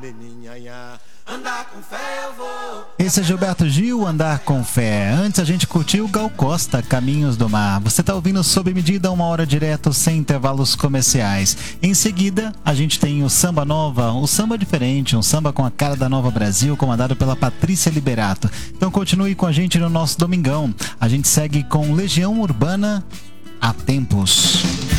Andar com fé eu vou. Esse é Gilberto Gil, Andar com Fé. Antes a gente curtiu Gal Costa, Caminhos do Mar. Você tá ouvindo Sob Medida, 1 hora direto, sem intervalos comerciais. Em seguida, a gente tem o Samba Nova, o samba diferente, um samba com a cara da Nova Brasil, comandado pela Patrícia Liberato. Então continue com a gente no nosso Domingão. A gente segue com Legião Urbana, Há Tempos.